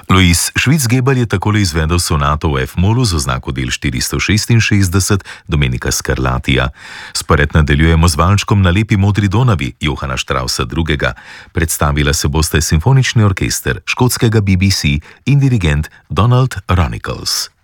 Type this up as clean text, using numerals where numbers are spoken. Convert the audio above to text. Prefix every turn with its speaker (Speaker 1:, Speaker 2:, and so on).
Speaker 1: Louis Schwitzgebel je takole izvedel sonato v F-molu z oznako del 466 Domenika Scarlatija. Spored nadaljujemo z valčkom Na lepi modri Donavi Johana Straussa II. Predstavila se boste simfonični orkester škotskega BBC in dirigent Donald Ronicles.